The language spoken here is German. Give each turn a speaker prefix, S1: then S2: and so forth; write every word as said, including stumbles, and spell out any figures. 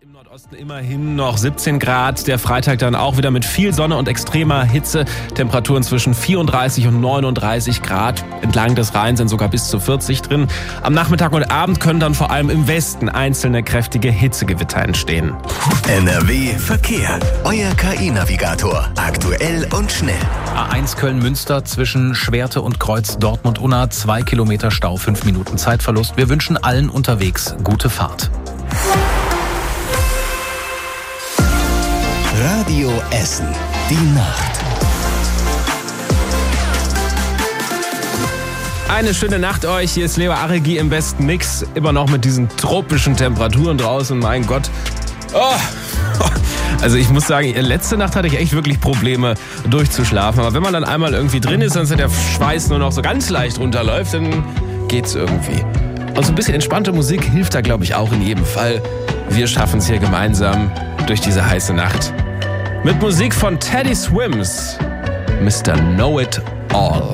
S1: Im Nordosten immerhin noch siebzehn Grad. Der Freitag dann auch wieder mit viel Sonne und extremer Hitze. Temperaturen zwischen vierunddreißig und neununddreißig Grad. Entlang des Rheins sind sogar bis zu vierzig drin. Am Nachmittag und Abend können dann vor allem im Westen einzelne kräftige Hitzegewitter entstehen.
S2: N R W Verkehr. Euer K I-Navigator. Aktuell und schnell.
S3: A eins Köln-Münster zwischen Schwerte und Kreuz Dortmund-Unna. Zwei Kilometer Stau, fünf Minuten Zeitverlust. Wir wünschen allen unterwegs gute Fahrt.
S2: Radio Essen. Die Nacht.
S1: Eine schöne Nacht euch. Hier ist Leo Aregi im besten Mix. Immer noch mit diesen tropischen Temperaturen draußen. Mein Gott. Oh. Also ich muss sagen, letzte Nacht hatte ich echt wirklich Probleme durchzuschlafen. Aber wenn man dann einmal irgendwie drin ist, dann der Schweiß nur noch so ganz leicht runterläuft, dann geht's irgendwie. Und so ein bisschen entspannte Musik hilft da, glaube ich, auch in jedem Fall. Wir schaffen es hier gemeinsam durch diese heiße Nacht. Mit Musik von Teddy Swims, Mister Know It All.